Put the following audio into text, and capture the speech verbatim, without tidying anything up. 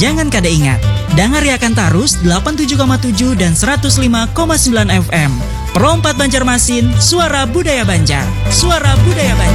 Jangan kada ingat, dengar Yakan Tarus delapan puluh tujuh koma tujuh dan seratus lima koma sembilan F M. Perompat Banjarmasin, suara budaya Banjar. Suara budaya Banjar.